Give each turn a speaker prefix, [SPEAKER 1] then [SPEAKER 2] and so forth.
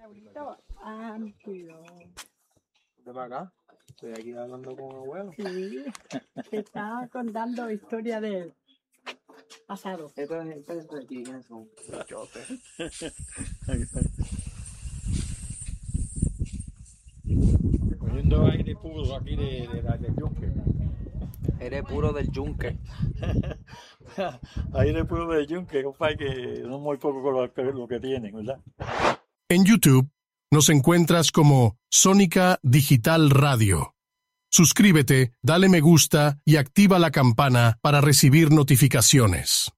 [SPEAKER 1] Abuelito amplio.
[SPEAKER 2] ¿De para acá? Estoy aquí hablando con abuelo.
[SPEAKER 1] Sí, te estaba contando historia del pasado.
[SPEAKER 2] Esto es de aquí, ¿quiénes son?
[SPEAKER 3] Cogiendo aire puro aquí del yunque.
[SPEAKER 2] Eres puro del yunque.
[SPEAKER 3] Aire puro del yunque, compadre, que no muy poco con lo que tienen, ¿verdad?
[SPEAKER 4] En YouTube nos encuentras como Sónica Digital Radio. Suscríbete, dale me gusta y activa la campana para recibir notificaciones.